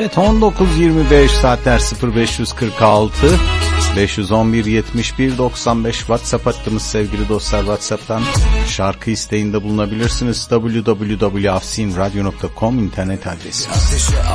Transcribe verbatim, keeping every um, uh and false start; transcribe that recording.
Evet, on dokuz yirmi beş saatler. Sıfır beş kırk altı beş yüz on bir yetmiş bir doksan beş WhatsApp hattımız sevgili dostlar. WhatsApp'tan şarkı isteğinde bulunabilirsiniz. double-u double-u double-u nokta afsinradyo nokta com internet adresi.